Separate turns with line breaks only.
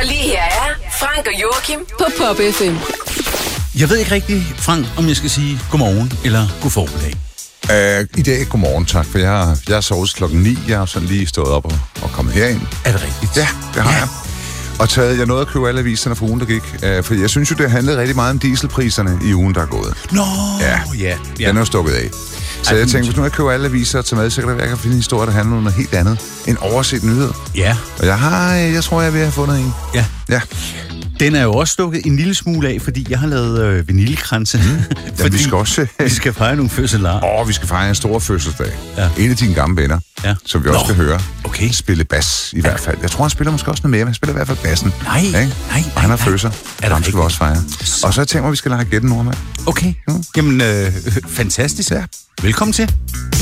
Og lige her er Frank og Joachim på Pop FM.
Jeg ved ikke rigtig, Frank, om jeg skal sige godmorgen eller god formiddag.
I dag godmorgen, tak, for jeg har sovet klokken 9. Jeg har sådan lige stået op og kommet herind.
Er det rigtigt?
Ja, det har jeg. Og jeg nåede at købe alle aviserne for ugen, der gik. For jeg synes jo, det handlede rigtig meget om dieselpriserne i ugen, der er gået.
Nå, ja.
Den er jo stukket af. Så jeg tænkte, hvis nu jeg køber alle aviser og tager med, så kan det være, at jeg kan finde en historie, der handler om noget helt andet. En overset nyhed.
Ja.
Og jeg tror, jeg vil have fundet en. Ja.
Den er jo også stukket en lille smule af, fordi jeg har lavet vanilekranse.
Jamen, vi skal også...
vi skal fejre nogle fødselsdager.
Vi skal fejre en stor fødselsdag.
Ja.
En af dine gamle venner, som vi også skal høre.
Okay.
Spille bas, i hvert fald. Jeg tror, han spiller måske også noget mere, men han spiller i hvert fald bassen.
Nej.
Og han har fødselsdag. Ham skal vi også fejre. Og så tænker jeg, at vi skal lade gætte Nordmand.
Okay. Jamen, fantastisk.
Ja.
Velkommen til.